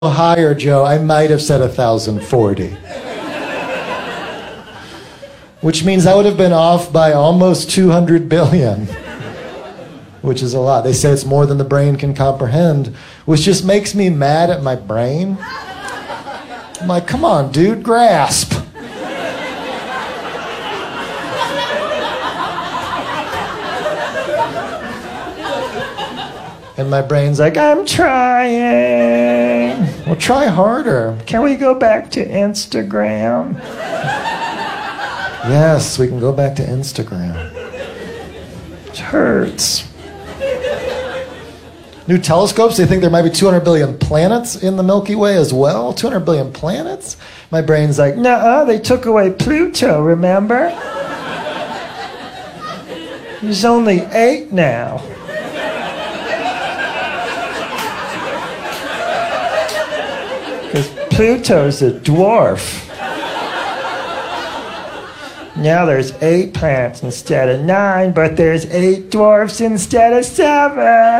higher, Joe. I might have said 1,040. Which means I would have been off by almost 200 billion. Which is a lot. They say it's more than the brain can comprehend, which just makes me mad at my brain. I'm like, come on, dude, grasp. And my brain's like, I'm trying. Well, try harder. Can we go back to Instagram? Yes, we can go back to Instagram. It hurts. New telescopes, they think there might be 200 billion planets in the Milky Way as well. 200 billion planets? My brain's like, nuh-uh, they took away Pluto, remember? There's only 8 now. Because Pluto's a dwarf. Now there's 8 planets instead of 9, but there's 8 dwarfs instead of 7.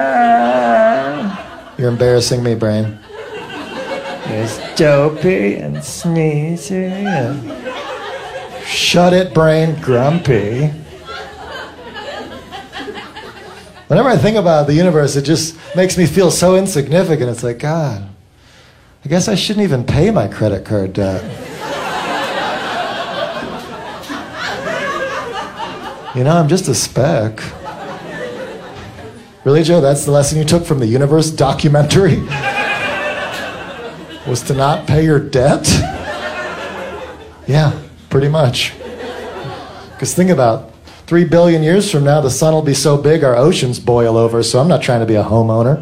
You're embarrassing me, brain. There's Dopey and Sneezy and... Shut it, brain, grumpy. Whenever I think about the universe, it just makes me feel so insignificant. It's like, God, I guess I shouldn't even pay my credit card debt. You know, I'm just a speck. Really, Joe? That's the lesson you took from the Universe documentary? Was to not pay your debt? Yeah, pretty much. Because think about 3 billion years from now, the sun will be so big our oceans boil over, so I'm not trying to be a homeowner.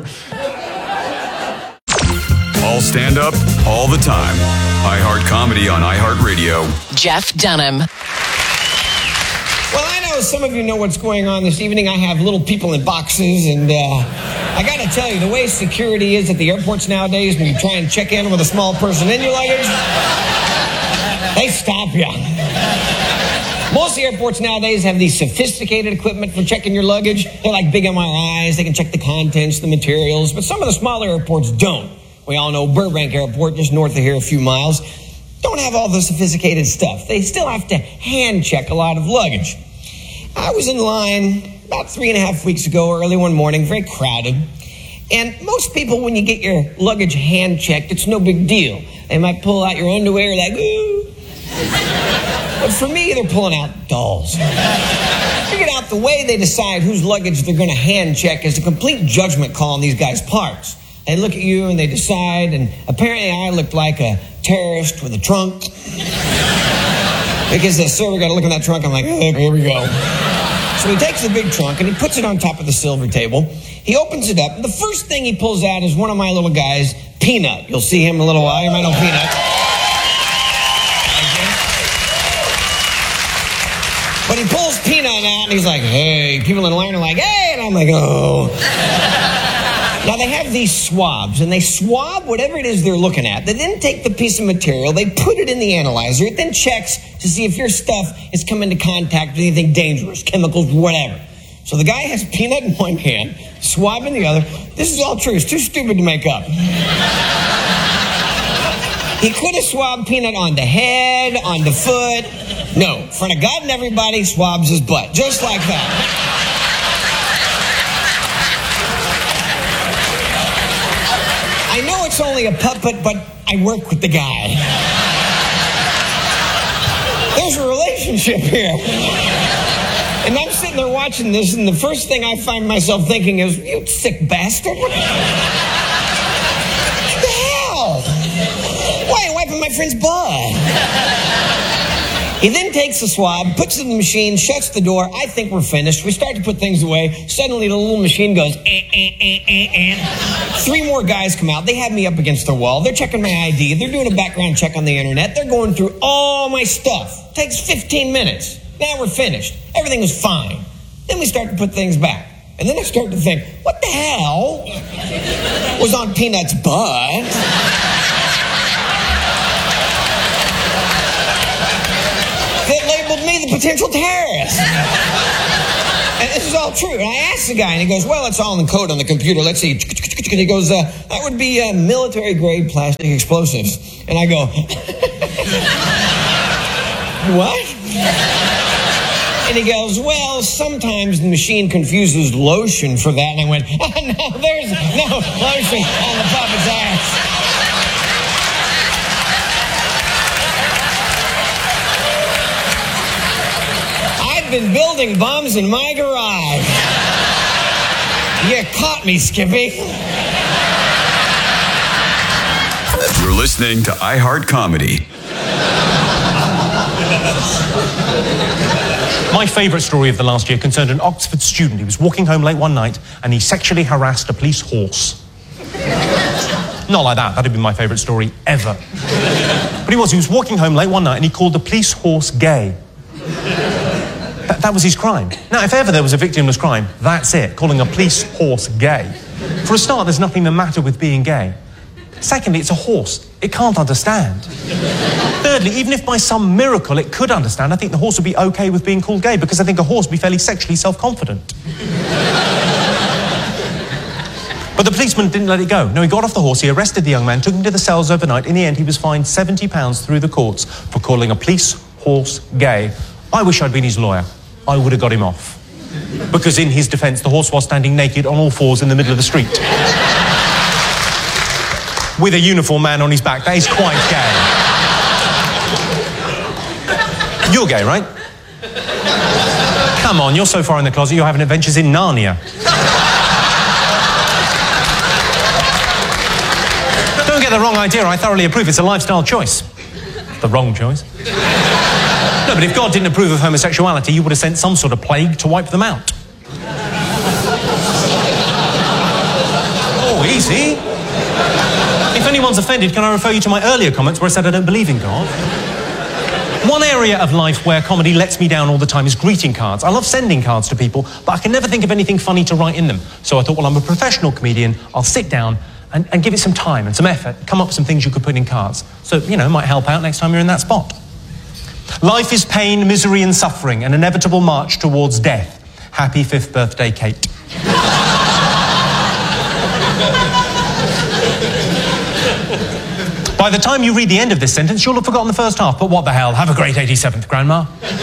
All stand up, all the time. iHeart Comedy on iHeartRadio. Jeff Dunham. Well, I know some of you know what's going on this evening. I have little people in boxes, and I got to tell you, the way security is at the airports nowadays when you try and check in with a small person in your luggage, they stop you. Most airports nowadays have these sophisticated equipment for checking your luggage. They're like big MRIs. They can check the contents, the materials, but some of the smaller airports don't. We all know Burbank Airport, just north of here a few miles, don't have all the sophisticated stuff. They still have to hand check a lot of luggage. I was in line about 3.5 weeks ago, early one morning, very crowded. And most people, when you get your luggage hand checked, it's no big deal. They might pull out your underwear like, ooh. But for me, they're pulling out dolls. Figured out the way they decide whose luggage they're going to hand check is a complete judgment call on these guys' parts. They look at you and they decide, and apparently I looked like a terrorist with a trunk. Because the server got to look in that trunk, I'm like, oh, here we go. So he takes the big trunk and he puts it on top of the silver table. He opens it up, and the first thing he pulls out is one of my little guys, Peanut. You'll see him in a little while. You might know Peanut. But he pulls Peanut out, and he's like, hey. People in line are like, hey. And I'm like, oh. Now, they have these swabs, and they swab whatever it is they're looking at. They then take the piece of material, they put it in the analyzer. It then checks to see if your stuff has come into contact with anything dangerous, chemicals, whatever. So the guy has Peanut in one hand, swab in the other. This is all true. It's too stupid to make up. He could have swabbed Peanut on the head, on the foot. No, in front of God and everybody, swabs his butt. Just like that. I know it's only a puppet, but I work with the guy. There's a relationship here. And I'm sitting there watching this, and the first thing I find myself thinking is, you sick bastard. What the hell? Why are you wiping my friend's butt? He then takes the swab, puts it in the machine, shuts the door. I think we're finished. We start to put things away. Suddenly, the little machine goes, 3 more guys come out. They have me up against the wall. They're checking my ID. They're doing a background check on the internet. They're going through all my stuff. Takes 15 minutes. Now we're finished. Everything was fine. Then we start to put things back. And then I start to think, what the hell was on Peanut's butt? That labeled me the potential terrorist. And this is all true. And I asked the guy, and he goes, well, it's all in code on the computer. Let's see. And he goes, that would be military-grade plastic explosives. And I go, what? And he goes, well, sometimes the machine confuses lotion for that. And I went, oh, no, there's no lotion on the puppet's ass. I've been building bombs in my garage. You caught me, Skippy. You're listening to iHeart Comedy. My favourite story of the last year concerned an Oxford student. He was walking home late one night and he sexually harassed a police horse. Not like that. That'd be my favourite story ever. But he was walking home late one night and he called the police horse gay. That was his crime. Now, if ever there was a victimless crime, that's it, calling a police horse gay. For a start, there's nothing the matter with being gay. Secondly, it's a horse. It can't understand. Thirdly, even if by some miracle it could understand, I think the horse would be okay with being called gay because I think a horse would be fairly sexually self-confident. But the policeman didn't let it go. No, he got off the horse, he arrested the young man, took him to the cells overnight. In the end, he was fined £70 through the courts for calling a police horse gay. I wish I'd been his lawyer. I would have got him off. Because in his defence, the horse was standing naked on all fours in the middle of the street. With a uniformed man on his back. That is quite gay. You're gay, right? Come on, you're so far in the closet, you're having adventures in Narnia. Don't get the wrong idea, I thoroughly approve. It's a lifestyle choice. The wrong choice. No, but if God didn't approve of homosexuality, you would have sent some sort of plague to wipe them out. Oh, easy. If anyone's offended, can I refer you to my earlier comments where I said I don't believe in God? One area of life where comedy lets me down all the time is greeting cards. I love sending cards to people, but I can never think of anything funny to write in them. So I thought, well, I'm a professional comedian, I'll sit down and give it some time and some effort, come up with some things you could put in cards. So, you know, it might help out next time you're in that spot. Life is pain, misery and suffering, an inevitable march towards death. Happy 5th birthday, Kate. By the time you read the end of this sentence, you'll have forgotten the first half, but what the hell, have a great 87th, Grandma.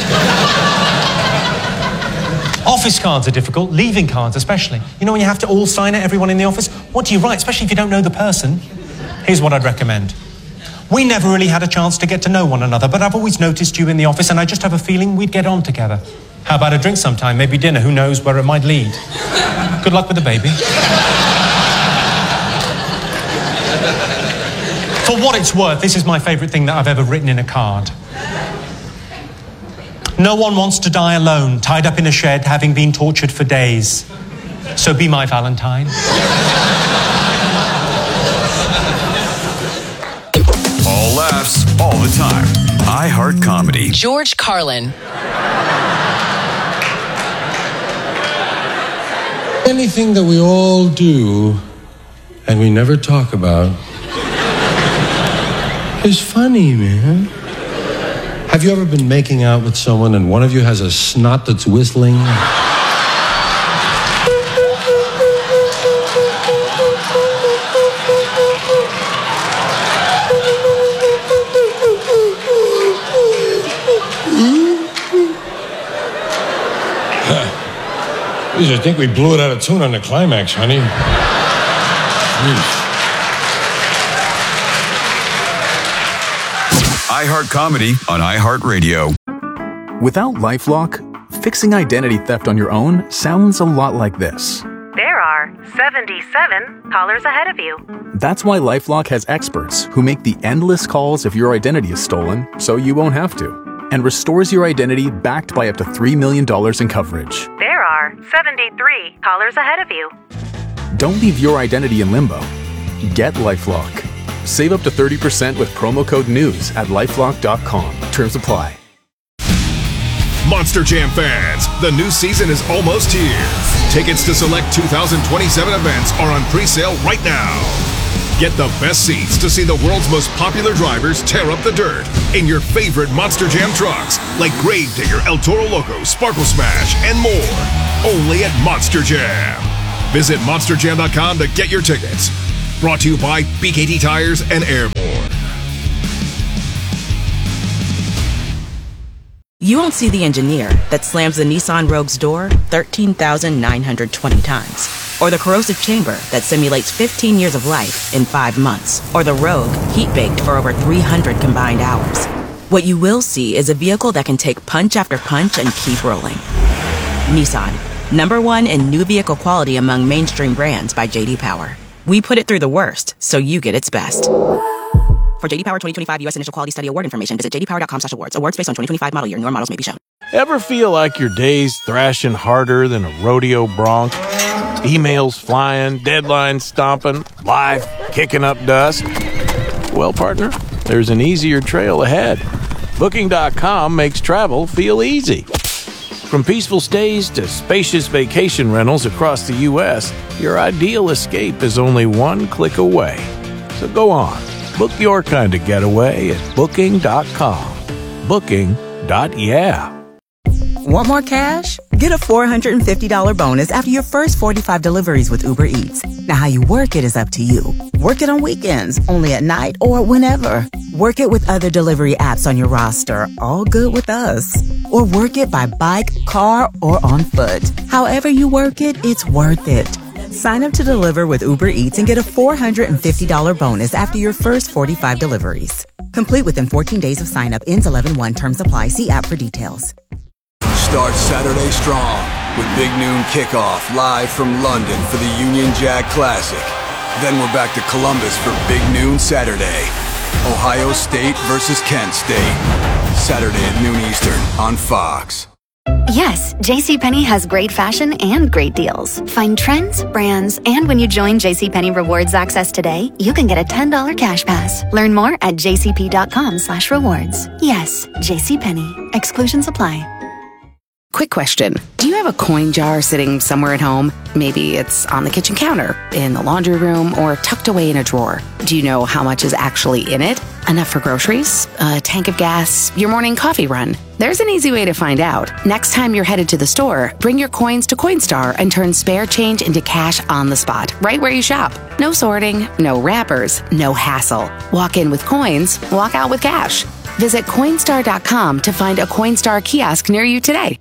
Office cards are difficult, leaving cards especially. You know when you have to all sign it, everyone in the office? What do you write, especially if you don't know the person? Here's what I'd recommend. We never really had a chance to get to know one another, but I've always noticed you in the office and I just have a feeling we'd get on together. How about a drink sometime, maybe dinner, who knows where it might lead. Good luck with the baby. For what it's worth, this is my favourite thing that I've ever written in a card. No one wants to die alone, tied up in a shed, having been tortured for days. So be my Valentine. All laughs, all the time. iHeart Comedy. George Carlin. Anything that we all do and we never talk about is funny, man. Have you ever been making out with someone and one of you has a snot that's whistling? I think we blew it out of tune on the climax, honey. iHeart Comedy on iHeartRadio. Without LifeLock, fixing identity theft on your own sounds a lot like this. There are 77 callers ahead of you. That's why LifeLock has experts who make the endless calls if your identity is stolen, so you won't have to, and restores your identity backed by up to $3 million in coverage. There are 73 callers ahead of you. Don't leave your identity in limbo. Get LifeLock. Save up to 30% with promo code NEWS at LifeLock.com. Terms apply. Monster Jam fans, the new season is almost here. Tickets to select 2027 events are on pre-sale right now. Get the best seats to see the world's most popular drivers tear up the dirt in your favorite Monster Jam trucks like Gravedigger, El Toro Loco, Sparkle Smash, and more. Only at Monster Jam. Visit MonsterJam.com to get your tickets. Brought to you by BKT Tires and Airborne. You won't see the engineer that slams the Nissan Rogue's door 13,920 times. Or the corrosive chamber that simulates 15 years of life in 5 months. Or the Rogue heat-baked for over 300 combined hours. What you will see is a vehicle that can take punch after punch and keep rolling. Nissan, #1 in new vehicle quality among mainstream brands by J.D. Power. We put it through the worst, so you get its best. For J.D. Power 2025 U.S. Initial Quality Study Award information, visit jdpower.com/awards. Awards based on 2025 model year. Newer models may be shown. Ever feel like your day's thrashing harder than a rodeo bronc? Emails flying, deadlines stomping, life kicking up dust? Well, partner, there's an easier trail ahead. Booking.com makes travel feel easy. From peaceful stays to spacious vacation rentals across the U.S., your ideal escape is only one click away. So go on. Book your kind of getaway at Booking.com. Booking.yeah. Want more cash? Get a $450 bonus after your first 45 deliveries with Uber Eats. Now, how you work it is up to you. Work it on weekends, only at night, or whenever. Work it with other delivery apps on your roster. All good with us. Or work it by bike, car, or on foot. However you work it, it's worth it. Sign up to deliver with Uber Eats and get a $450 bonus after your first 45 deliveries. Complete within 14 days of sign up. Ends 11/1. Terms apply. See app for details. Start Saturday strong with Big Noon Kickoff live from London for the Union Jack Classic. Then we're back to Columbus for Big Noon Saturday. Ohio State versus Kent State. Saturday at noon Eastern on Fox. Yes, JCPenney has great fashion and great deals. Find trends, brands, and when you join JCPenney Rewards Access today, you can get a $10 cash pass. Learn more at jcp.com/rewards. Yes, JCPenney. Exclusions apply. Quick question. Do you have a coin jar sitting somewhere at home? Maybe it's on the kitchen counter, in the laundry room, or tucked away in a drawer. Do you know how much is actually in it? Enough for groceries? A tank of gas? Your morning coffee run? There's an easy way to find out. Next time you're headed to the store, bring your coins to Coinstar and turn spare change into cash on the spot, right where you shop. No sorting, no wrappers, no hassle. Walk in with coins, walk out with cash. Visit Coinstar.com to find a Coinstar kiosk near you today.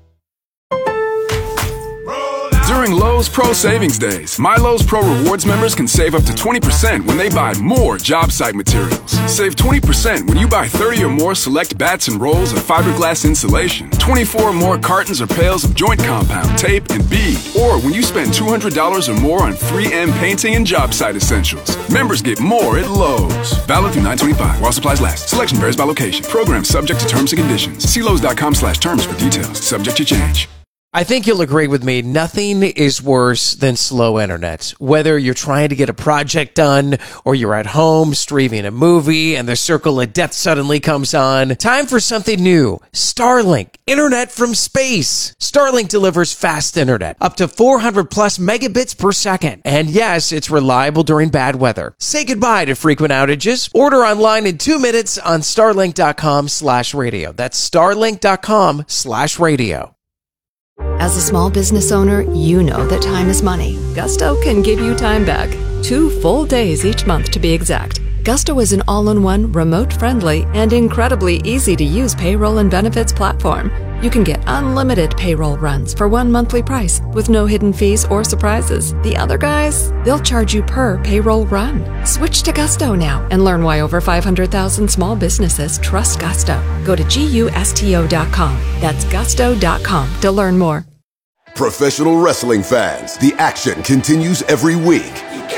During Lowe's Pro Savings Days, My Lowe's Pro Rewards members can save up to 20% when they buy more job site materials. Save 20% when you buy 30 or more select bats and rolls of fiberglass insulation, 24 or more cartons or pails of joint compound, tape, and bead, or when you spend $200 or more on 3M painting and job site essentials. Members get more at Lowe's. Valid through 9/25 while supplies last. Selection varies by location. Program subject to terms and conditions. See Lowe's.com/terms for details. Subject to change. I think you'll agree with me. Nothing is worse than slow internet. Whether you're trying to get a project done or you're at home streaming a movie and the circle of death suddenly comes on. Time for something new. Starlink. Internet from space. Starlink delivers fast internet. Up to 400 plus megabits per second. And yes, it's reliable during bad weather. Say goodbye to frequent outages. Order online in 2 minutes on starlink.com/radio. That's starlink.com/radio. As a small business owner, you know that time is money. Gusto can give you time back. 2 full days each month to be exact. Gusto is an all-in-one, remote-friendly, and incredibly easy-to-use payroll and benefits platform. You can get unlimited payroll runs for one monthly price with no hidden fees or surprises. The other guys, they'll charge you per payroll run. Switch to Gusto now and learn why over 500,000 small businesses trust Gusto. Go to GUSTO.com. That's Gusto.com to learn more. Professional wrestling fans, the action continues every week.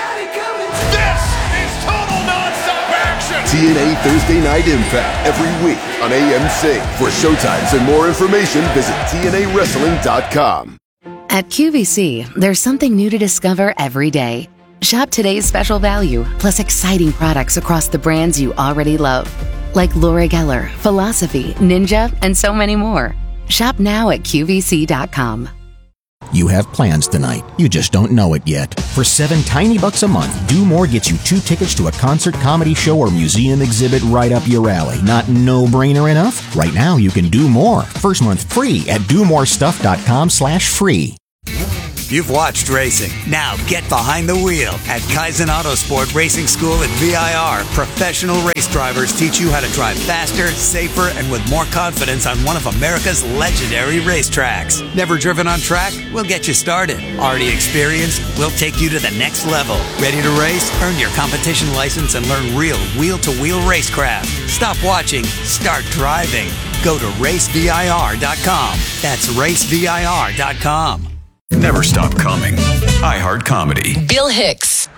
TNA Thursday Night Impact every week on AMC. For showtimes and more information, visit TNAWrestling.com. At QVC, there's something new to discover every day. Shop today's special value, plus exciting products across the brands you already love. Like Laura Geller, Philosophy, Ninja, and so many more. Shop now at QVC.com. You have plans tonight. You just don't know it yet. For $7 tiny bucks a month, Do More gets you 2 tickets to a concert, comedy show, or museum exhibit right up your alley. Not no-brainer enough? Right now, you can do more. First month free at domorestuff.com/free. You've watched racing. Now get behind the wheel at Kaizen Autosport Racing School at VIR. Professional race drivers teach you how to drive faster, safer, and with more confidence on one of America's legendary racetracks. Never driven on track? We'll get you started. Already experienced? We'll take you to the next level. Ready to race? Earn your competition license and learn real wheel-to-wheel racecraft. Stop watching. Start driving. Go to racevir.com. That's racevir.com. Never stop coming. iHeart Comedy. Bill Hicks.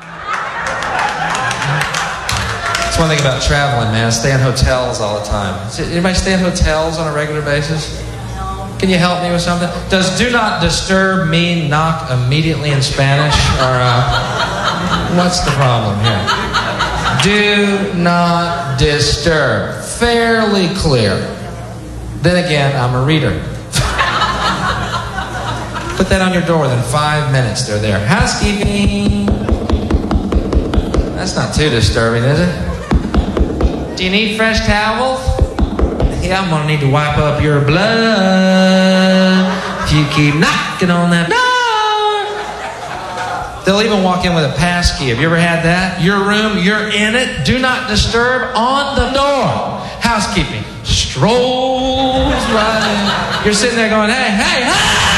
That's one thing about traveling, man. I stay in hotels all the time. Anybody stay in hotels on a regular basis? Can you help me with something? Does do not disturb mean knock immediately in Spanish? Or what's the problem here? Do not disturb. Fairly clear. Then again, I'm a reader. Put that on your door, within 5 minutes they're there. Housekeeping. That's not too disturbing, is it? Do you need fresh towels? Yeah, I'm gonna need to wipe up your blood if you keep knocking on that door. They'll even walk in with a pass key. Have you ever had that? Your room, you're in it. Do not disturb on the door. Housekeeping strolls right in. You're sitting there going, hey, hey, hey!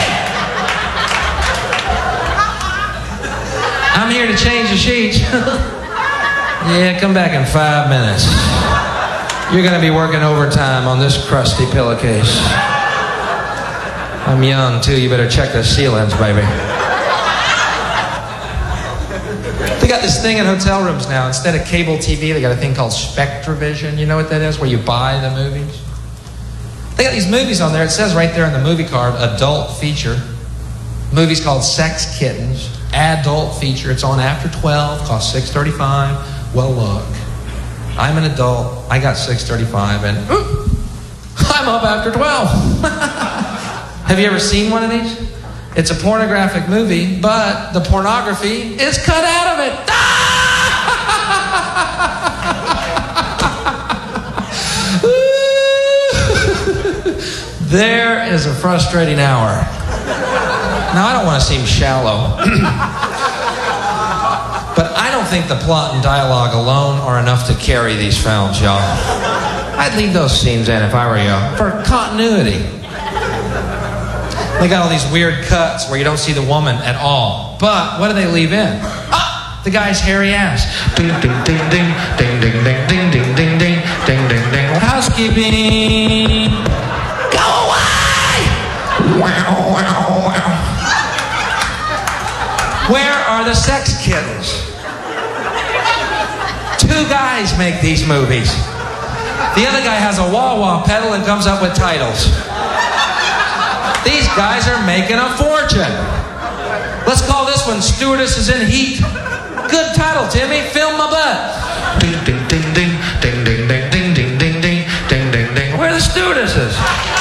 I'm here to change the sheets. Yeah, come back in 5 minutes. You're going to be working overtime on this crusty pillowcase. I'm young, too. You better check the ceilings, baby. They got this thing in hotel rooms now. Instead of cable TV, they got a thing called SpectraVision. You know what that is? Where you buy the movies. They got these movies on there. It says right there in the movie card, adult feature. Movie's called Sex Kittens. Adult feature. It's on after 12. Costs $6.35. Well, look. I'm an adult. I got $6.35, and I'm up after 12. Have you ever seen one of these? It's a pornographic movie, but the pornography is cut out of it. There is a frustrating hour. Now, I don't want to seem shallow, but I don't think the plot and dialogue alone are enough to carry these films, y'all. I'd leave those scenes in if I were you, for continuity. They got all these weird cuts where you don't see the woman at all. But what do they leave in? Ah, the guy's hairy ass. Ding, ding, ding, ding, ding, ding, ding, ding, ding, ding, ding, ding, ding, ding. Housekeeping. Go away! Wow, wow, wow. Where are the sex kittens? 2 guys make these movies. The other guy has a wah-wah pedal and comes up with titles. These guys are making a fortune. Let's call this one Stewardesses in Heat. Good title, Timmy. Film my butt. Ding, ding, ding, ding, ding, ding, ding, ding, ding, ding, ding, ding, ding, ding. Where are the stewardesses?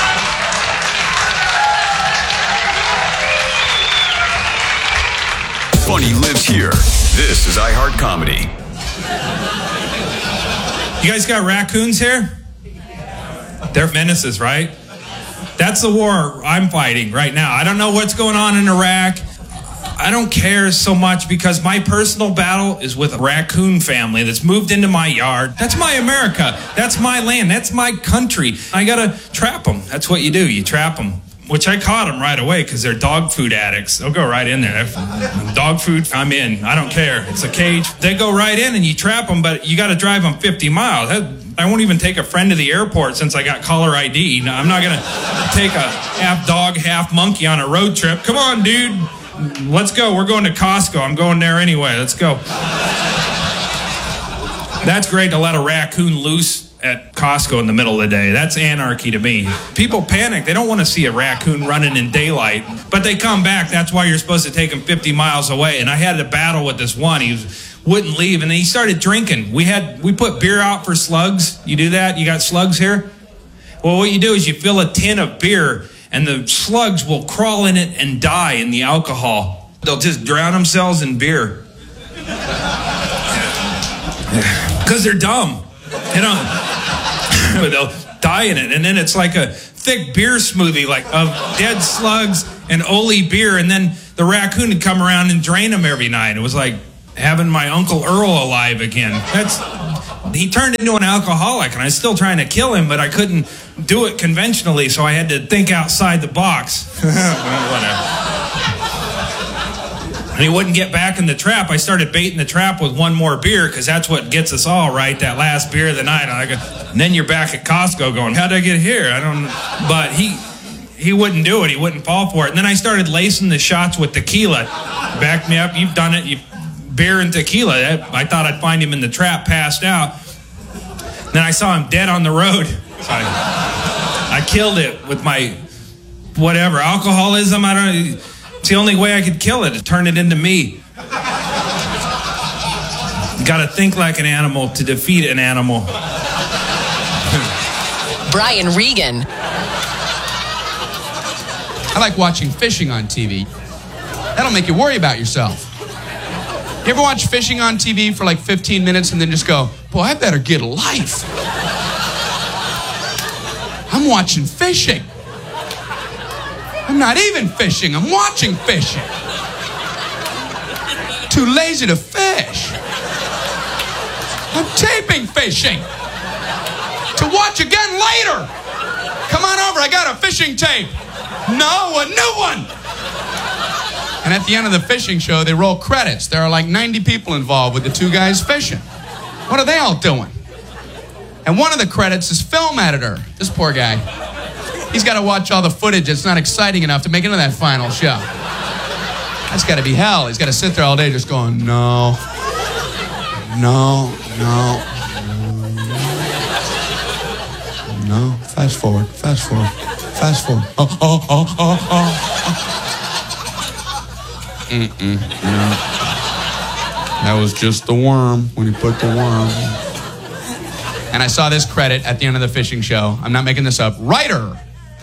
Funny lives here. This is iHeart Comedy. You guys got raccoons here? They're menaces, right? That's the war I'm fighting right now. I don't know what's going on in Iraq. I don't care so much because my personal battle is with a raccoon family that's moved into my yard. That's my America. That's my land. That's my country. I gotta trap them. That's what you do. You trap them. Which I caught them right away because they're dog food addicts. They'll go right in there. Dog food, I'm in. I don't care. It's a cage. They go right in and you trap them, but you got to drive them 50 miles. I won't even take a friend to the airport since I got caller ID. No, I'm not going to take a half dog, half monkey on a road trip. Come on, dude. Let's go. We're going to Costco. I'm going there anyway. Let's go. That's great to let a raccoon loose at Costco in the middle of the day. That's anarchy to me. People panic. They don't want to see a raccoon running in daylight, but they come back. That's why you're supposed to take them 50 miles away. And I had a battle with this one. He wouldn't leave, and then he started drinking. We put beer out for slugs. You do that? You got slugs here? Well, what you do is you fill a tin of beer, and the slugs will crawl in it and die in the alcohol. They'll just drown themselves in beer. Because they're dumb. You know, they'll die in it. And then it's like a thick beer smoothie, like of dead slugs and Oli beer. And then the raccoon would come around and drain them every night. It was like having my Uncle Earl alive again. He turned into an alcoholic, and I was still trying to kill him, but I couldn't do it conventionally, so I had to think outside the box. Whatever. And he wouldn't get back in the trap. I started baiting the trap with one more beer, because that's what gets us all, right? That last beer of the night. And then you're back at Costco going, how'd I get here? I don't know. But he wouldn't do it. He wouldn't fall for it. And then I started lacing the shots with tequila. Back me up. You've done it. Beer and tequila. I thought I'd find him in the trap, passed out. Then I saw him dead on the road. So I killed it with my whatever, alcoholism. I don't know. It's the only way I could kill it, to turn it into me. Got to think like an animal to defeat an animal. Brian Regan. I like watching fishing on TV. That'll make you worry about yourself. You ever watch fishing on TV for like 15 minutes and then just go, boy, I better get a life. I'm watching fishing. I'm not even fishing, I'm watching fishing. Too lazy to fish. I'm taping fishing to watch again later. Come on over, I got a fishing tape. No, a new one. And at the end of the fishing show, they roll credits. There are like 90 people involved with the two guys fishing. What are they all doing? And one of the credits is film editor. This poor guy. He's got to watch all the footage. It's not exciting enough to make it into that final show. That's got to be hell. He's got to sit there all day just going, no. Fast forward. No. That was just the worm when he put the worm. And I saw this credit at the end of the fishing show. I'm not making this up. Writer.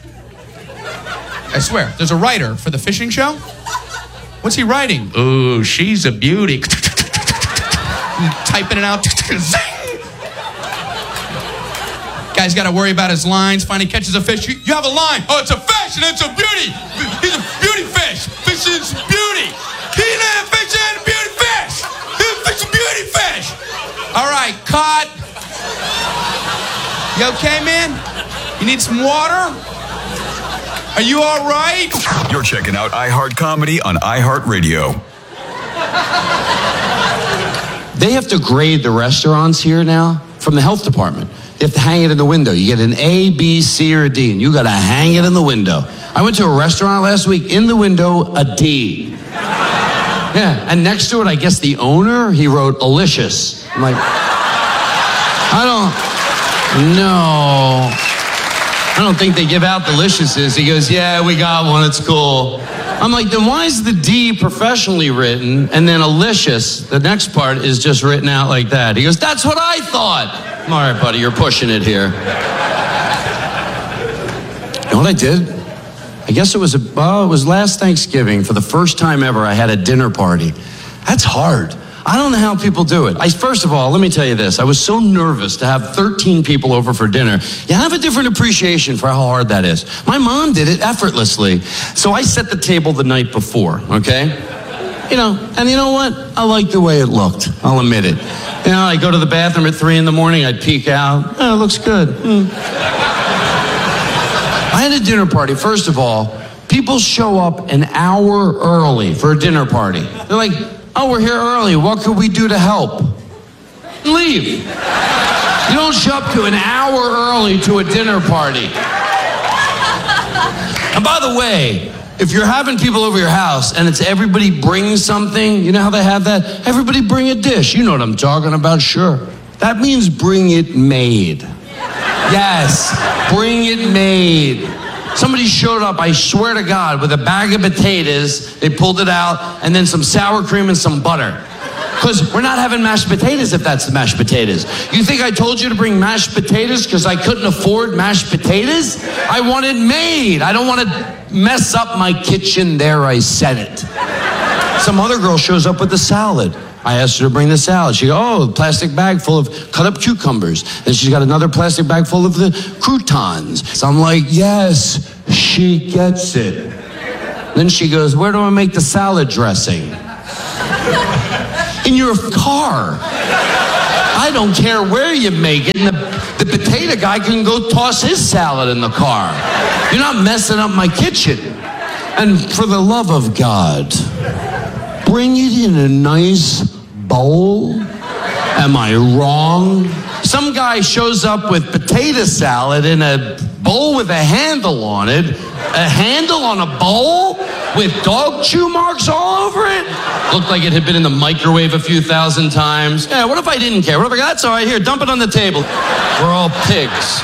I swear, there's a writer for the fishing show. What's he writing? Ooh, she's a beauty. Typing it out. Guy's got to worry about his lines. Finally catches a fish. You have a line. Oh, it's a fish and it's a beauty. He's a beauty fish. Fish is beauty. He's not a fish and a beauty fish. He's a fish and beauty fish. All right, cut. You okay, man? You need some water? Are you all right? You're checking out iHeart Comedy on iHeartRadio. They have to grade the restaurants here now from the health department. They have to hang it in the window. You get an A, B, C, or a D, and you got to hang it in the window. I went to a restaurant last week, in the window, a D. Yeah, and next to it, I guess the owner, he wrote Alicious. I'm like, I don't think they give out Deliciouses. He goes, yeah, we got one, it's cool. I'm like, then why is the D professionally written, and then Alicious, the next part, is just written out like that? He goes, that's what I thought. All right, buddy, you're pushing it here. You know what I did? I guess it was last Thanksgiving. For the first time ever, I had a dinner party. That's hard. I don't know how people do it. First of all, let me tell you this. I was so nervous to have 13 people over for dinner. You have a different appreciation for how hard that is. My mom did it effortlessly. So I set the table the night before, okay? And you know what? I like the way it looked. I'll admit it. I go to the bathroom at 3 a.m, I'd peek out. Oh, it looks good. I had a dinner party. First of all, people show up an hour early for a dinner party. They're like, oh, we're here early. What could we do to help? Leave. You don't show up to an hour early to a dinner party. And by the way, if you're having people over your house and it's everybody brings something, you know how they have that? Everybody bring a dish. You know what I'm talking about, sure. That means bring it made. Yes, bring it made. Somebody showed up, I swear to God, with a bag of potatoes. They pulled it out, and then some sour cream and some butter. Because we're not having mashed potatoes if that's the mashed potatoes. You think I told you to bring mashed potatoes because I couldn't afford mashed potatoes? I want it made. I don't want to mess up my kitchen. There, I said it. Some other girl shows up with the salad. I asked her to bring the salad. She goes, oh, a plastic bag full of cut up cucumbers. Then she's got another plastic bag full of the croutons. So I'm like, yes, she gets it. Then she goes, where do I make the salad dressing? In your car. I don't care where you make it. And the potato guy can go toss his salad in the car. You're not messing up my kitchen. And for the love of God, bring it in a nice bowl. Am I wrong? Some guy shows up with potato salad in a bowl with a handle on it. A handle on a bowl with dog chew marks all over it? Looked like it had been in the microwave a few thousand times. Yeah, what if I didn't care? What if I go, that's all right, here, dump it on the table. We're all pigs.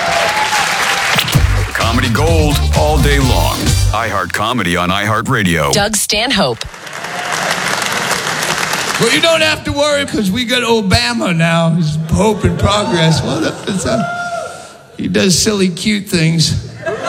Comedy gold all day long. iHeart Comedy on iHeartRadio. Doug Stanhope. Well, you don't have to worry because we got Obama now. He's Pope in progress. Well, he does silly, cute things.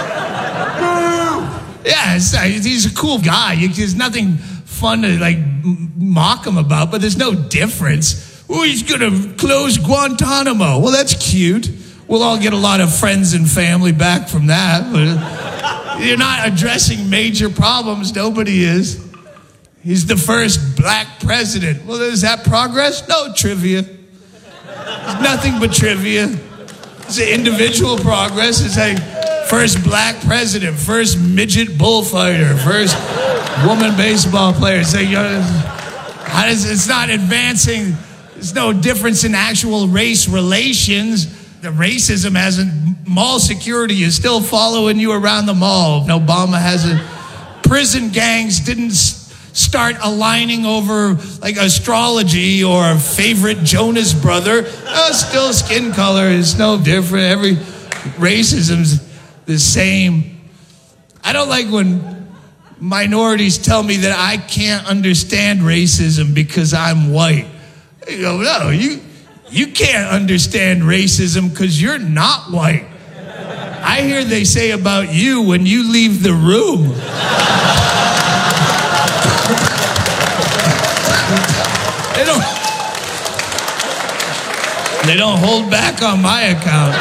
Yeah, he's a cool guy. There's nothing fun to mock him about, but there's no difference. Oh, he's gonna close Guantanamo. Well, that's cute. We'll all get a lot of friends and family back from that. But you're not addressing major problems. Nobody is. He's the first black president. Well, is that progress? No, trivia. It's nothing but trivia. It's an individual progress. It's like first black president, first midget bullfighter, first woman baseball player. It's like, it's not advancing. There's no difference in actual race relations. The racism hasn't. Mall security is still following you around the mall. Obama hasn't. Prison gangs didn't start aligning over astrology or favorite Jonas brother. Still skin color is no different. Every racism's the same. I don't like when minorities tell me that I can't understand racism because I'm white. You go, no, you can't understand racism because you're not white. I hear they say about you when you leave the room. They don't hold back on my account.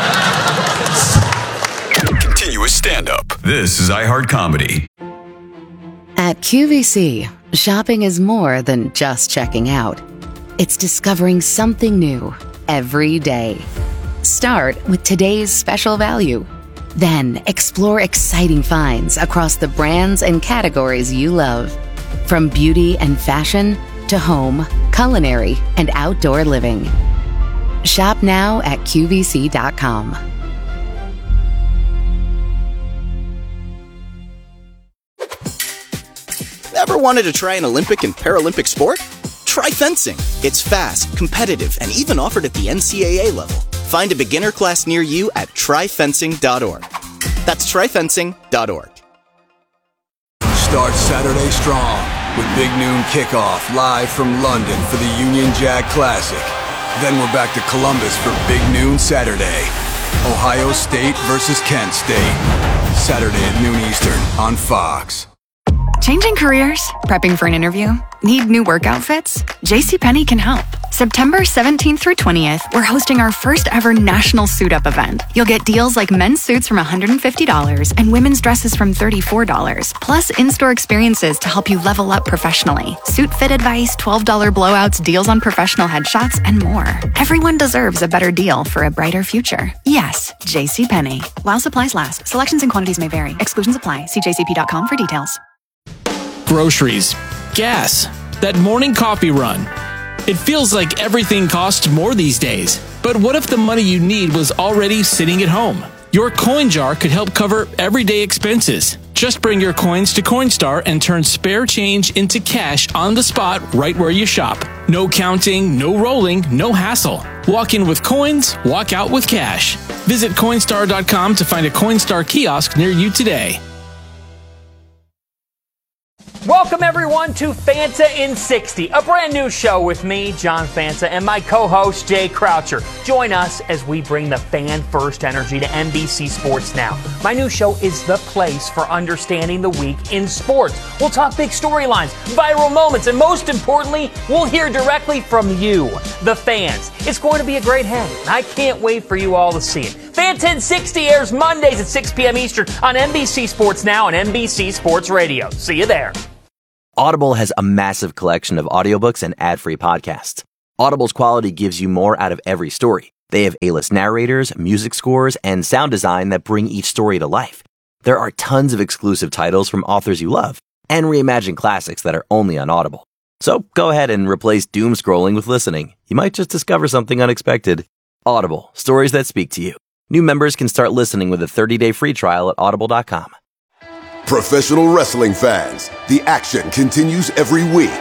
Continuous stand-up. This is iHeart Comedy. At QVC, shopping is more than just checking out. It's discovering something new every day. Start with today's special value. Then explore exciting finds across the brands and categories you love. From beauty and fashion to home, culinary, and outdoor living. Shop now at QVC.com. Ever wanted to try an Olympic and Paralympic sport? Try fencing. It's fast, competitive, and even offered at the NCAA level. Find a beginner class near you at tryfencing.org. That's tryfencing.org. Start Saturday strong with Big Noon Kickoff live from London for the Union Jack Classic. Then we're back to Columbus for Big Noon Saturday. Ohio State versus Kent State. Saturday at noon Eastern on Fox. Changing careers? Prepping for an interview? Need new work outfits? JCPenney can help. September 17th through 20th, we're hosting our first ever national suit up event. You'll get deals like men's suits from $150 and women's dresses from $34, plus in-store experiences to help you level up professionally. Suit fit advice, $12 blowouts, deals on professional headshots, and more. Everyone deserves a better deal for a brighter future. Yes, JCPenney. While supplies last, selections and quantities may vary. Exclusions apply. See jcp.com for details. Groceries, gas, that morning coffee run. It feels like everything costs more these days. But what if the money you need was already sitting at home? Your coin jar could help cover everyday expenses. Just bring your coins to Coinstar and turn spare change into cash on the spot right where you shop. No counting, no rolling, no hassle. Walk in with coins, walk out with cash. Visit Coinstar.com to find a Coinstar kiosk near you today. Welcome, everyone, to Fanta in 60, a brand new show with me, John Fanta, and my co-host, Jay Croucher. Join us as we bring the fan-first energy to NBC Sports Now. My new show is the place for understanding the week in sports. We'll talk big storylines, viral moments, and most importantly, we'll hear directly from you, the fans. It's going to be a great hang, and I can't wait for you all to see it. Fans Fanta in 60 airs Mondays at 6 p.m. Eastern on NBC Sports Now and NBC Sports Radio. See you there. Audible has a massive collection of audiobooks and ad-free podcasts. Audible's quality gives you more out of every story. They have A-list narrators, music scores, and sound design that bring each story to life. There are tons of exclusive titles from authors you love, and reimagined classics that are only on Audible. So go ahead and replace doom scrolling with listening. You might just discover something unexpected. Audible, stories that speak to you. New members can start listening with a 30-day free trial at audible.com. Professional wrestling fans, the action continues every week.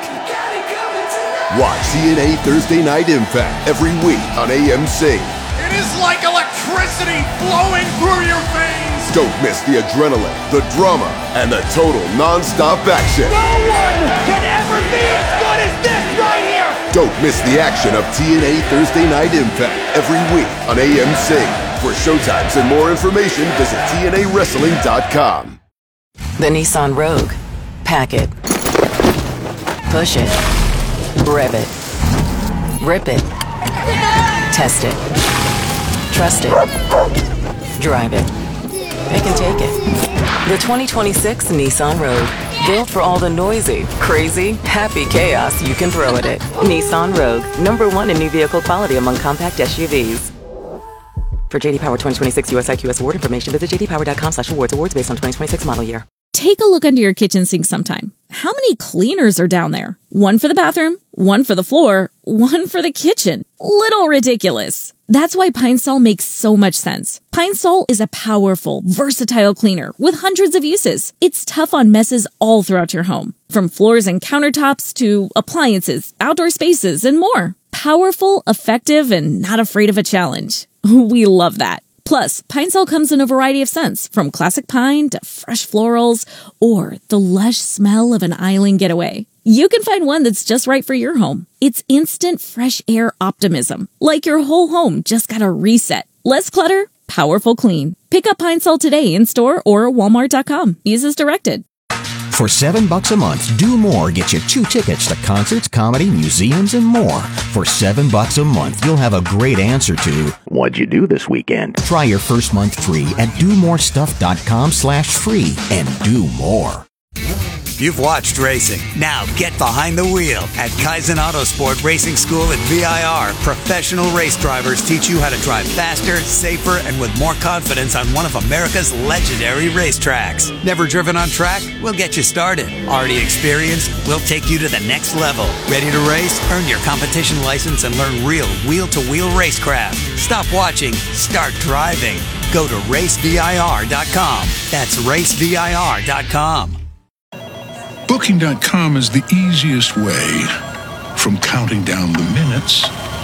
Watch TNA Thursday Night Impact every week on AMC. It is like electricity flowing through your veins. Don't miss the adrenaline, the drama, and the total non-stop action. No one can ever be as good as this right here. Don't miss the action of TNA Thursday Night Impact every week on AMC. For showtimes and more information, visit TNAWrestling.com. The Nissan Rogue. Pack it. Push it. Rev it. Rip it. Test it. Trust it. Drive it. Pick and take it. The 2026 Nissan Rogue. Built for all the noisy, crazy, happy chaos you can throw at it. Nissan Rogue. #1 in new vehicle quality among compact SUVs. For JD Power 2026 US IQS award information, visit jdpower.com/awards. Awards based on 2026 model year. Take a look under your kitchen sink sometime. How many cleaners are down there? One for the bathroom, one for the floor, one for the kitchen. Little ridiculous. That's why Pine Sol makes so much sense. Pine Sol is a powerful, versatile cleaner with hundreds of uses. It's tough on messes all throughout your home, from floors and countertops to appliances, outdoor spaces, and more. Powerful, effective, and not afraid of a challenge. We love that. Plus, Pine Sol comes in a variety of scents, from classic pine to fresh florals or the lush smell of an island getaway. You can find one that's just right for your home. It's instant fresh air optimism, like your whole home just got a reset. Less clutter, powerful clean. Pick up Pine Sol today in store or walmart.com. Use as directed. For $7 a month, Do More gets you 2 tickets to concerts, comedy, museums, and more. For $7 a month, you'll have a great answer to, what'd you do this weekend? Try your first month free at domorestuff.com/free and do more. You've watched racing. Now get behind the wheel at Kaizen Autosport Racing School at VIR. Professional race drivers teach you how to drive faster, safer, and with more confidence on one of America's legendary racetracks. Never driven on track? We'll get you started. Already experienced? We'll take you to the next level. Ready to race? Earn your competition license and learn real wheel-to-wheel racecraft. Stop watching. Start driving. Go to racevir.com. That's racevir.com. Booking.com is the easiest way from counting down the minutes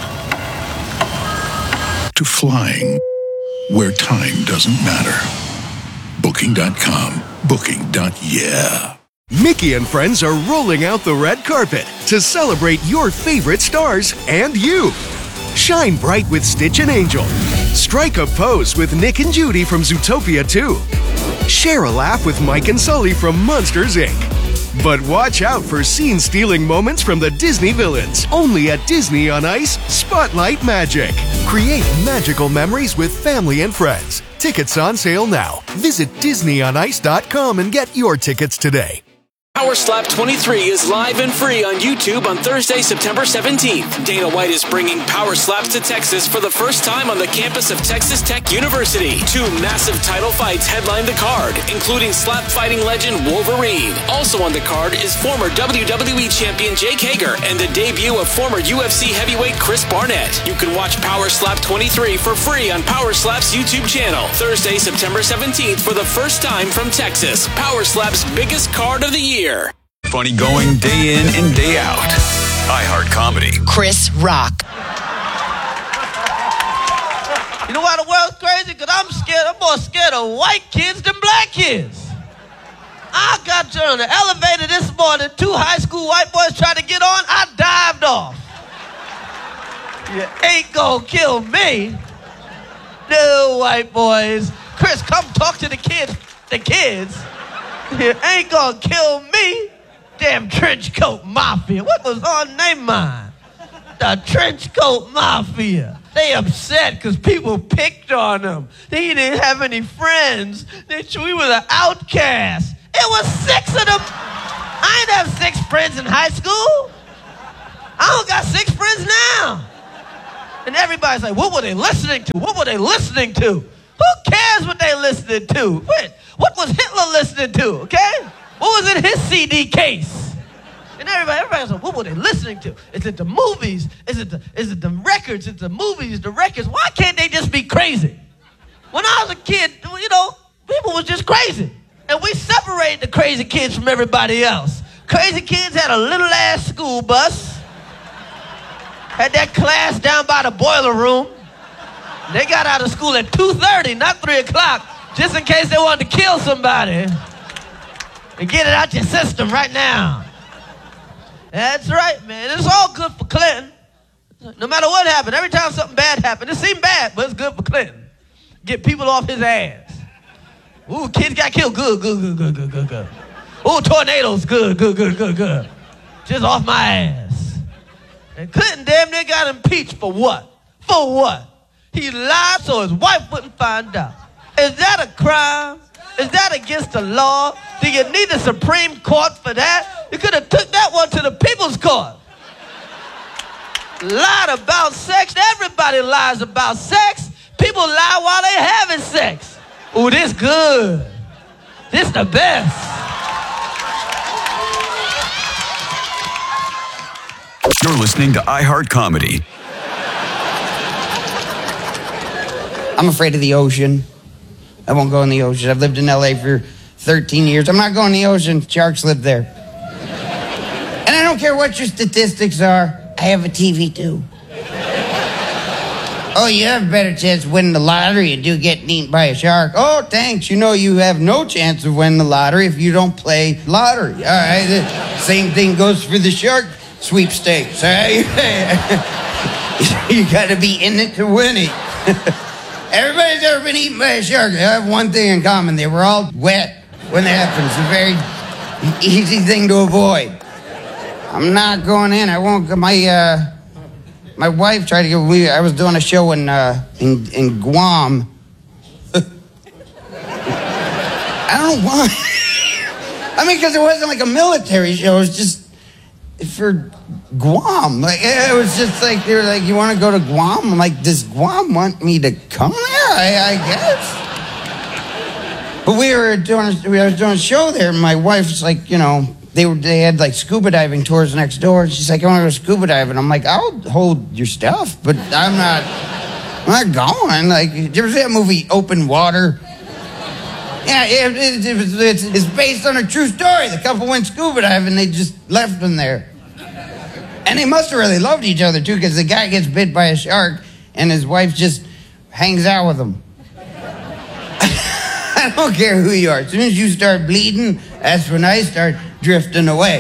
to flying where time doesn't matter. Booking.com. Booking.yeah. Mickey and friends are rolling out the red carpet to celebrate your favorite stars and you. Shine bright with Stitch and Angel. Strike a pose with Nick and Judy from Zootopia 2. Share a laugh with Mike and Sully from Monsters, Inc. But watch out for scene-stealing moments from the Disney villains. Only at Disney on Ice Spotlight Magic. Create magical memories with family and friends. Tickets on sale now. Visit DisneyOnIce.com and get your tickets today. Power Slap 23 is live and free on YouTube on Thursday, September 17th. Dana White is bringing Power Slaps to Texas for the first time on the campus of Texas Tech University. 2 massive title fights headline the card, including slap fighting legend Wolverine. Also on the card is former WWE champion Jake Hager and the debut of former UFC heavyweight Chris Barnett. You can watch Power Slap 23 for free on Power Slap's YouTube channel. Thursday, September 17th for the first time from Texas. Power Slap's biggest card of the year. Funny going day in and day out. iHeart Comedy. Chris Rock. You know why the world's crazy? Because I'm more scared of white kids than black kids. I got you on the elevator this morning. 2 high school white boys tried to get on. I dived off. You ain't gonna kill me. No, white boys. Chris, come talk to the kids. The kids. You ain't gonna kill me. Damn trench coat mafia. What was on their mind? The trench coat mafia. They upset because people picked on them. They didn't have any friends. We were the outcasts. It was 6 of them. I ain't have 6 friends in high school. I don't got 6 friends now. And everybody's like, what were they listening to? What were they listening to? Who cares what they listening to? What was Hitler listening to, okay? What was in his CD case? And everybody's like, what were they listening to? Is it the movies? Is it the records? Is it the movies, the records? Why can't they just be crazy? When I was a kid, people was just crazy. And we separated the crazy kids from everybody else. Crazy kids had a little ass school bus. Had that class down by the boiler room. They got out of school at 2:30, not 3 o'clock, just in case they wanted to kill somebody. And get it out your system right now. That's right, man. It's all good for Clinton. No matter what happened, every time something bad happened, it seemed bad, but it's good for Clinton. Get people off his ass. Ooh, kids got killed. Good. Ooh, tornadoes. Good. Just off my ass. And Clinton damn near got impeached for what? For what? He lied so his wife wouldn't find out. Is that a crime? Is that against the law? Do you need the Supreme Court for that? You could have took that one to the People's Court. Lied about sex. Everybody lies about sex. People lie while they having sex. Ooh, this good. This the best. You're listening to iHeart Comedy. I'm afraid of the ocean. I won't go in the ocean. I've lived in LA for 13 years. I'm not going in the ocean. Sharks live there. And I don't care what your statistics are. I have a TV too. Oh, you have a better chance of winning the lottery and do getting eaten by a shark. Oh, thanks. You know you have no chance of winning the lottery if you don't play lottery. All right. The same thing goes for the shark sweepstakes. All right. You got to be in it to win it. Everybody's ever been eaten by a shark. They have one thing in common. They were all wet when it happened. It's a very easy thing to avoid. I'm not going in. I won't. My wife tried to get me. I was doing a show in Guam. I don't know why. I mean, because it wasn't like a military show. It was just for Guam. Like, it was just like, they were like, you want to go to Guam? I'm like, does Guam want me to come there? I guess. But I was doing a show there, and my wife's like, they had like scuba diving tours next door. She's like, I want to go scuba diving. I'm like, I'll hold your stuff, but I'm not going. Like, did you ever see that movie Open Water? Yeah, it's based on a true story. The couple went scuba diving, they just left them there. And they must have really loved each other, too, because the guy gets bit by a shark, and his wife just hangs out with him. I don't care who you are. As soon as you start bleeding, that's when I start drifting away.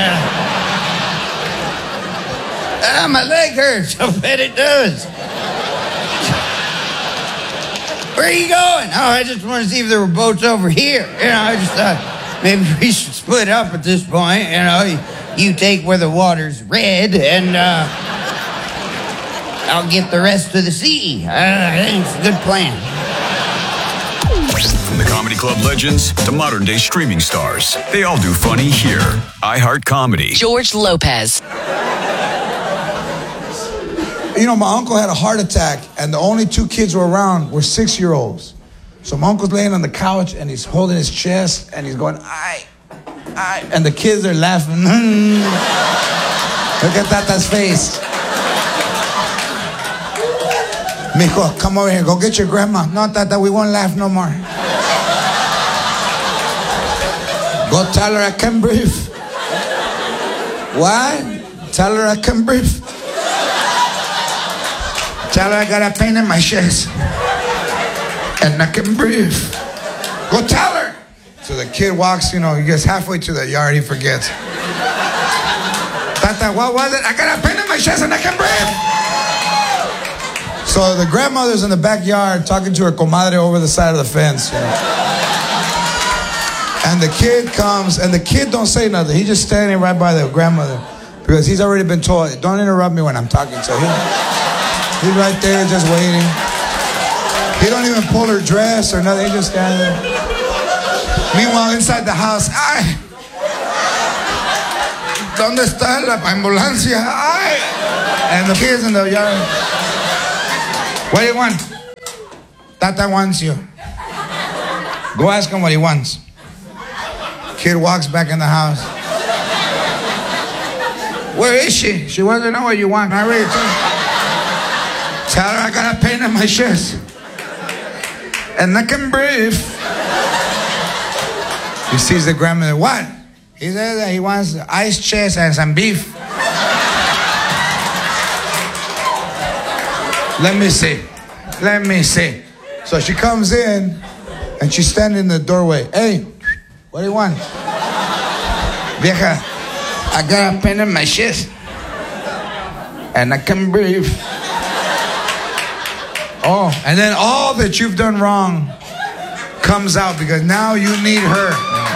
My leg hurts. I bet it does. Where are you going? Oh, I just want to see if there were boats over here. I just thought maybe we should split up at this point. You take where the water's red, and I'll get the rest of the sea. I think it's a good plan. From the comedy club legends to modern day streaming stars, they all do funny here. iHeart Comedy. George Lopez. My uncle had a heart attack, and the only 2 kids who were around were 6-year-olds. So my uncle's laying on the couch, and he's holding his chest, and he's going, "Ay." And the kids are laughing. Look at Tata's face. Mijo, come over here. Go get your grandma. No, Tata, we won't laugh no more. Go tell her I can breathe. What? Tell her I can breathe. Tell her I got a pain in my chest. And I can breathe. Go tell her. So the kid walks, he gets halfway to the yard, he forgets. Tata, what was it? I got a pain in my chest and I can breathe. So the grandmother's in the backyard talking to her comadre over the side of the fence. And the kid comes, and the kid don't say nothing. He's just standing right by the grandmother because he's already been told, don't interrupt me when I'm talking to him. He's right there just waiting. He don't even pull her dress or nothing. He just standing there. Meanwhile, inside the house, ay, ¿dónde está la ambulancia? Ay. And the kids in the yard. What do you want? Tata wants you. Go ask him what he wants. Kid walks back in the house. Where is she? She wants to know what you want. I already told her. Tell her I got a pain in my chest. And I can breathe. He sees the grandmother. What? He says that he wants ice chest and some beef. Let me see. Let me see. So she comes in and she's standing in the doorway. Hey, what do you want? Vieja, I got a pain in my chest. And I can breathe. Oh, and then all that you've done wrong comes out because now you need her.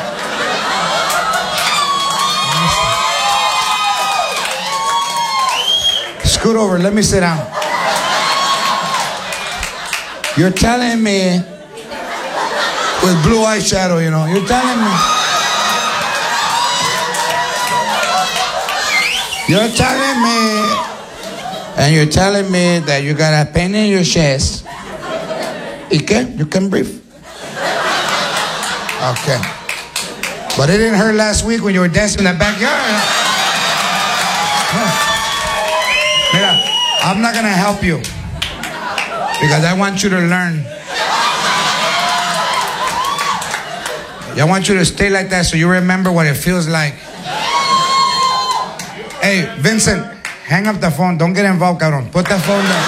Scoot over, let me sit down. You're telling me, with blue eyeshadow, you know, you're telling me. You're telling me, and you're telling me that you got a pain in your chest. ¿Y qué? You can breathe. Okay. But it didn't hurt last week when you were dancing in the backyard. Mira, I'm not going to help you because I want you to learn. I want you to stay like that so you remember what it feels like. Hey, Vincent, hang up the phone. Don't get involved, cabrón. Put the phone down.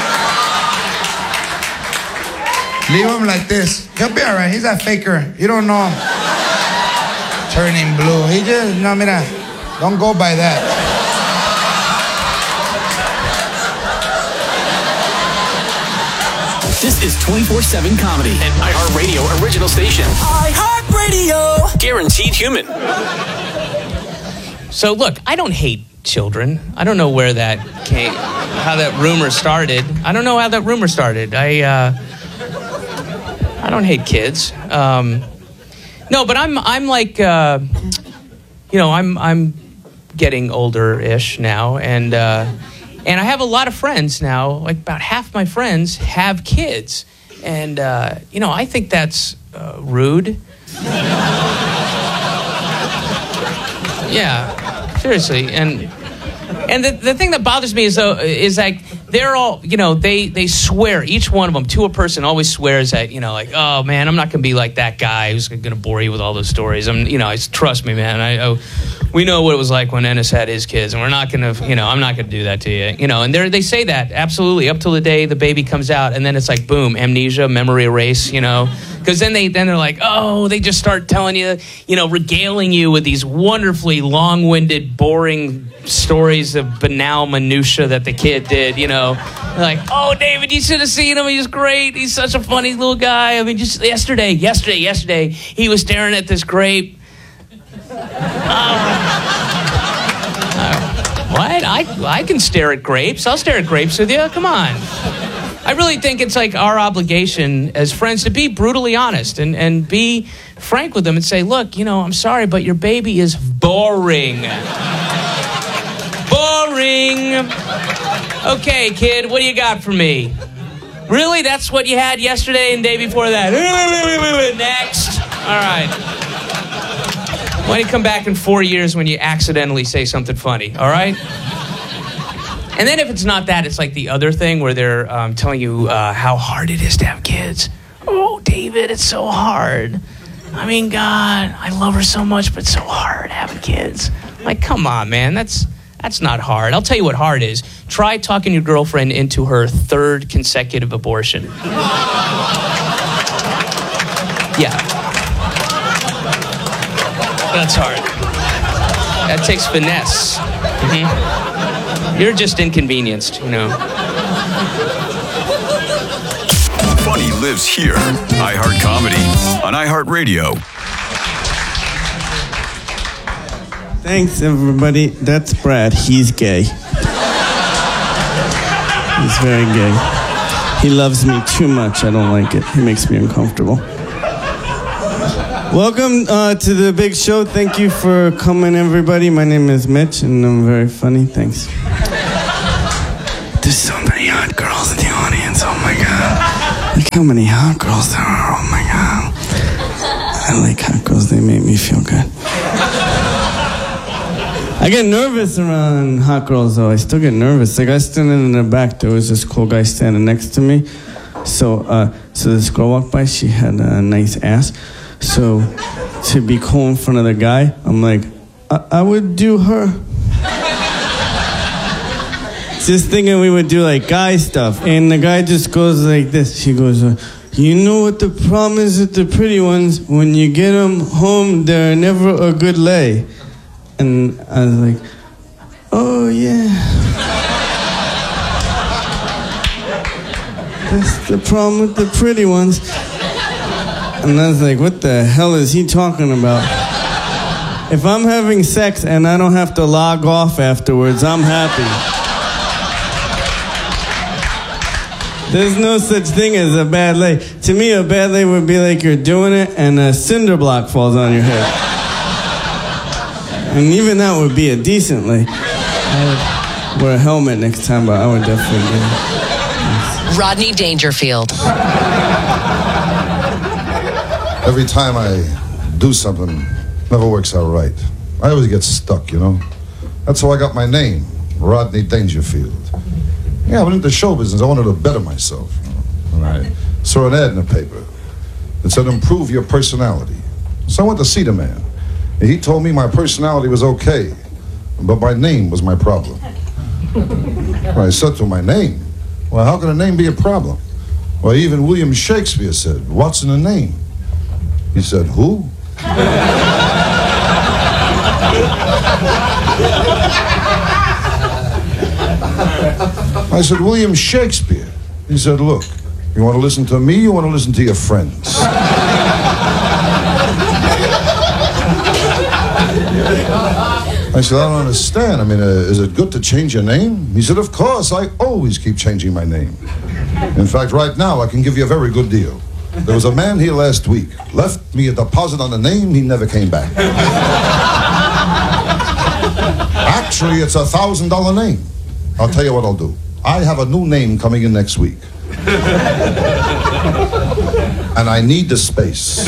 Leave him like this. He'll be all right. He's a faker. You don't know him. Turning blue. He just, no, mira, don't go by that. This is 24/7 Comedy, an iHeartRadio original station. iHeartRadio. Guaranteed human. So look, I don't hate children. I don't know where that came, how that rumor started. I don't know how that rumor started. I don't hate kids. No, but I'm like, I'm getting older-ish now, and I have a lot of friends now. Like about half my friends have kids, and I think that's rude. Yeah, seriously, and the thing that bothers me is like they're all, they swear, each one of them to a person always swears that, like, oh man, I'm not gonna be like that guy who's gonna bore you with all those stories. Trust me, man. We know what it was like when Ennis had his kids, and we're not gonna, I'm not gonna do that to you, And they say that absolutely up till the day the baby comes out, and then it's like boom, amnesia, memory erase, because then they're like, oh, they just start telling you, regaling you with these wonderfully long-winded, boring stories of banal minutia that the kid did, like, oh, David, you should have seen him. He's great. He's such a funny little guy. I mean, just yesterday, he was staring at this grape. What? I can stare at grapes. I'll stare at grapes with you. Come on. I really think it's like our obligation as friends to be brutally honest and be frank with them and say, look, I'm sorry, but your baby is boring. Boring. Okay, kid, what do you got for me? Really? That's what you had yesterday and the day before that? Next. All right. Why don't you come back in 4 years when you accidentally say something funny, all right? And then if it's not that, it's like the other thing where they're telling you how hard it is to have kids. Oh, David, it's so hard. I mean, God, I love her so much, but it's so hard having kids. Like, come on, man, that's not hard. I'll tell you what hard is. Try talking your girlfriend into her third consecutive abortion. Yeah. That's hard. That takes finesse. Mm-hmm. You're just inconvenienced, Funny lives here. iHeart Comedy on iHeartRadio. Thanks, everybody. That's Brad. He's gay. He's very gay. He loves me too much. I don't like it. He makes me uncomfortable. Welcome to the big show. Thank you for coming, everybody. My name is Mitch, and I'm very funny. Thanks. There's so many hot girls in the audience. Oh, my God. Look how many hot girls there are. Oh, my God. I like hot girls. They make me feel good. I get nervous around hot girls, though. I still get nervous. Like, I was standing in the back. There was this cool guy standing next to me. So this girl walked by. She had a nice ass. So to be cool in front of the guy, I'm like, I would do her. Just thinking we would do, like, guy stuff. And the guy just goes like this. She goes, you know what the problem is with the pretty ones? When you get them home, they're never a good lay. And I was like, oh, yeah. That's the problem with the pretty ones. And I was like, what the hell is he talking about? If I'm having sex and I don't have to log off afterwards, I'm happy. There's no such thing as a bad lay. To me, a bad lay would be like you're doing it and a cinder block falls on your head. And even that would be a decent lay. I would wear a helmet next time, but I would definitely do it. Rodney Dangerfield. Every time I do something, it never works out right. I always get stuck, you know. That's how I got my name, Rodney Dangerfield. Yeah, I went into show business. I wanted to better myself. And I saw an ad in the paper that said, improve your personality. So I went to see the man. And he told me my personality was okay, but my name was my problem. Well, I said to him, my name? Well, how can a name be a problem? Well, even William Shakespeare said, what's in a name? He said, who? I said, William Shakespeare. He said, look, you want to listen to me, you want to listen to your friends. I said, I don't understand. I mean, is it good to change your name? He said, of course, I always keep changing my name. In fact, right now, I can give you a very good deal. There was a man here last week, left me a deposit on a name, he never came back. Actually, it's $1,000 name. I'll tell you what I'll do. I have a new name coming in next week. And I need the space.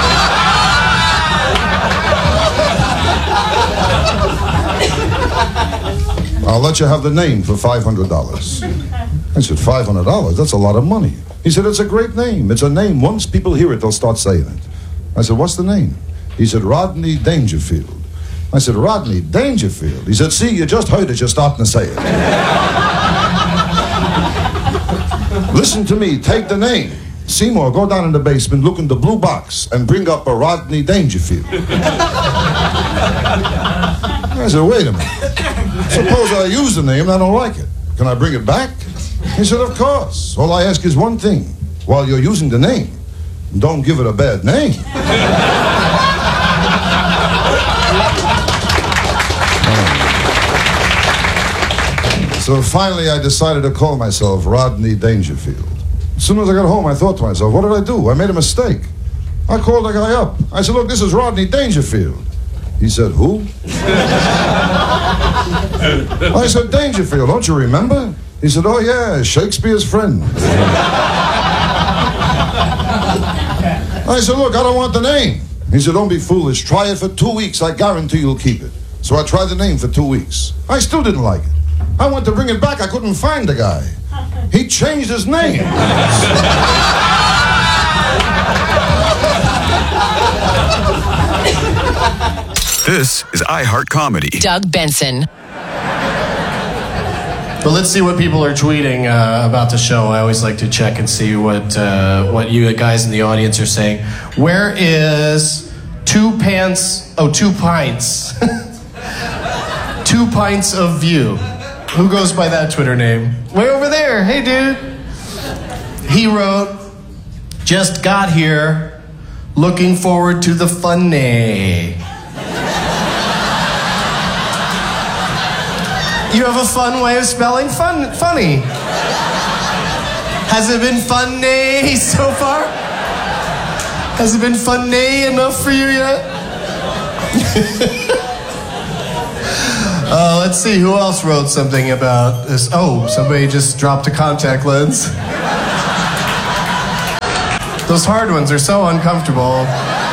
I'll let you have the name for $500. I said, $500? That's a lot of money. He said, it's a great name. It's a name. Once people hear it, they'll start saying it. I said, what's the name? He said, Rodney Dangerfield. I said, Rodney Dangerfield? He said, see, you just heard it. You're starting to say it. Listen to me. Take the name. Seymour, go down in the basement, look in the blue box, and bring up a Rodney Dangerfield. I said, wait a minute. Suppose I use the name and I don't like it. Can I bring it back? He said, of course. All I ask is one thing. While you're using the name, don't give it a bad name. So finally I decided to call myself Rodney Dangerfield. As soon as I got home, I thought to myself, what did I do? I made a mistake. I called the guy up. I said, look, this is Rodney Dangerfield. He said, who? I said, Dangerfield, don't you remember? He said, oh yeah, Shakespeare's friend. I said, look, I don't want the name. He said, don't be foolish. Try it for 2 weeks. I guarantee you'll keep it. So I tried the name for 2 weeks. I still didn't like it. I went to bring it back. I couldn't find the guy. He changed his name. This is iHeart Comedy. Doug Benson. But let's see what people are tweeting about the show. I always like to check and see what you guys in the audience are saying. Where is 2 pints? 2 pints. 2 pints of view. Who goes by that Twitter name? Way over there. Hey, dude. He wrote, just got here. Looking forward to the funny. You have a fun way of spelling funny. Has it been funny so far? Has it been funny enough for you yet? Let's see, who else wrote something about this? Oh, somebody just dropped a contact lens. Those hard ones are so uncomfortable.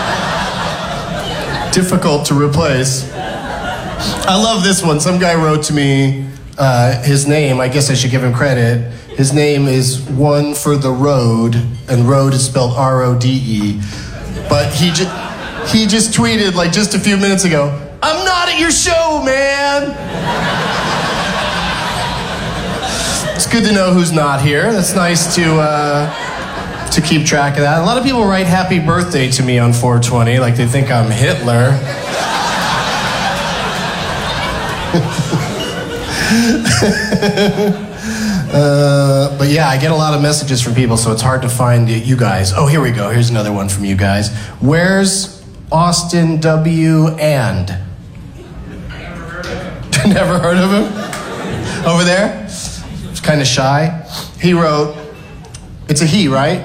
Difficult to replace. I love this one. Some guy wrote to me, his name, I guess I should give him credit. His name is One for the Road, and road is spelled R-O-D-E. But he just tweeted like just a few minutes ago, "I'm not at your show, man." It's good to know who's not here. That's nice to keep track of that. A lot of people write happy birthday to me on 420, like they think I'm Hitler. But yeah, I get a lot of messages from people, so it's hard to find you guys. Oh, here we go. Here's another one from you guys. Where's Austin W. and? Never heard of him? Over there? He's kind of shy. He wrote, it's a he, right?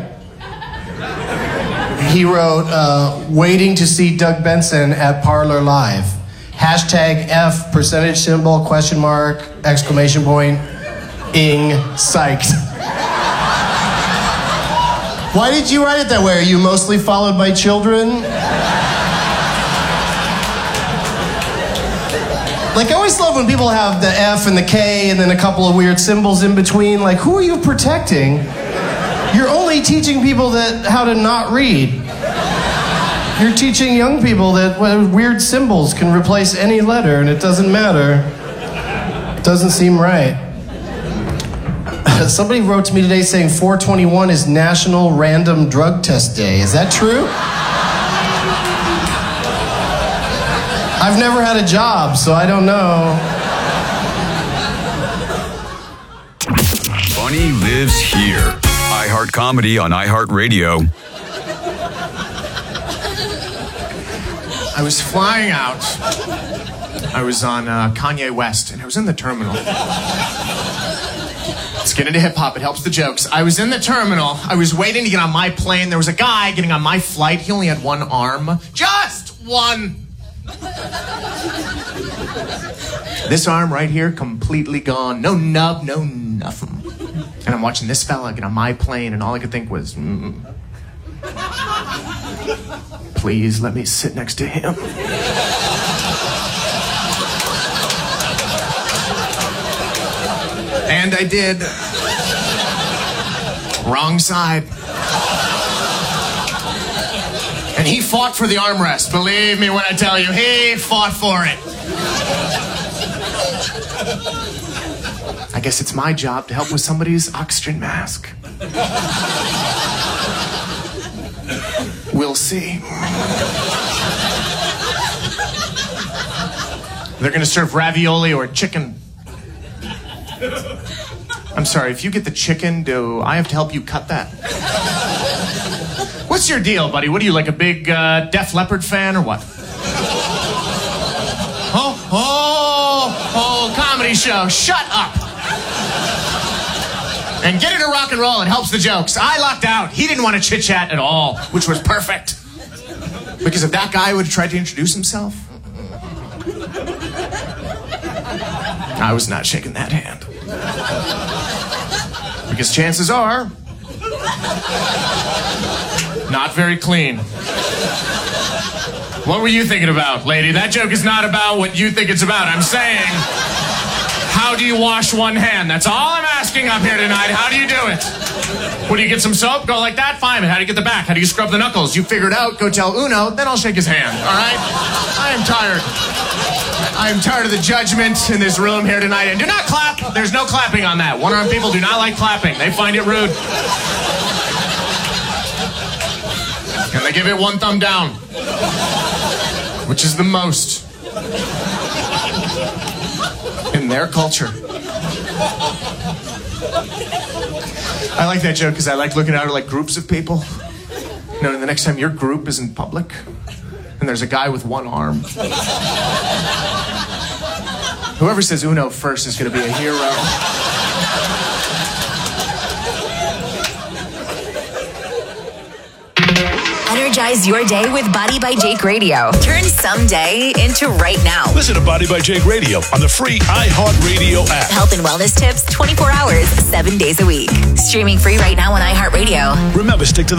He wrote, waiting to see Doug Benson at Parlor Live. Hashtag F, percentage symbol, question mark, exclamation point, ing, psyched. Why did you write it that way? Are you mostly followed by children? Like, I always love when people have the F and the K and then a couple of weird symbols in between. Like, who are you protecting? You're only teaching people how to not read. You're teaching young people that weird symbols can replace any letter and it doesn't matter. It doesn't seem right. Somebody wrote to me today saying 421 is National Random Drug Test Day. Is that true? I've never had a job, so I don't know. Funny lives here. iHeart Comedy on iHeartRadio. I was flying out. I was on Kanye West, and I was in the terminal. Let's get into hip-hop. It helps the jokes. I was in the terminal. I was waiting to get on my plane. There was a guy getting on my flight. He only had one arm. Just one. This arm right here, completely gone. No nub, no nothing. And I'm watching this fella get on my plane, and all I could think was, please let me sit next to him. And I did. Wrong side. And he fought for the armrest. Believe me when I tell you, he fought for it. I guess it's my job to help with somebody's oxygen mask. We'll see. They're gonna serve ravioli or chicken. I'm sorry, if you get the chicken, do I have to help you cut that? What's your deal, buddy? What are you, like a big Def Leppard fan or what? Oh, comedy show. Shut up. And get into rock and roll. It helps the jokes. I lucked out. He didn't want to chit-chat at all, which was perfect. Because if that guy would have tried to introduce himself, I was not shaking that hand. Because chances are, not very clean. What were you thinking about, lady? That joke is not about what you think it's about. I'm saying, how do you wash one hand? That's all I'm asking up here tonight. How do you do it? What, do you get some soap? Go like that? Fine. But how do you get the back? How do you scrub the knuckles? You figure it out. Go tell Uno. Then I'll shake his hand. All right? I am tired. I am tired of the judgment in this room here tonight. And do not clap. There's no clapping on that. One-armed people do not like clapping. They find it rude. And they give it one thumb down. Which is the most in their culture. I like that joke because I like looking out at like groups of people. You know, the next time your group is in public and there's a guy with one arm. Whoever says Uno first is going to be a hero. Energize your day with Body by Jake Radio. Turn someday into right now. Listen to Body by Jake Radio on the free iHeartRadio app. Health and wellness tips 24 hours, 7 days a week. Streaming free right now on iHeartRadio. Remember, stick to the